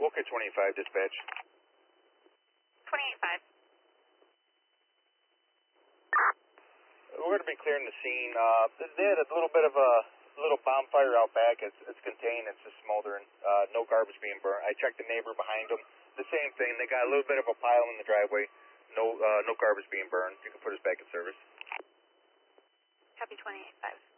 Okay, 25 dispatch. 28.5. We're going to be clearing the scene. They had a little bit of a little bonfire out back. It's contained. It's just smoldering. No garbage being burnt. I checked the neighbor behind them. The same thing. They got a little bit of a pile in the driveway. No garbage being burned. You can put us back in service. Copy 28.5.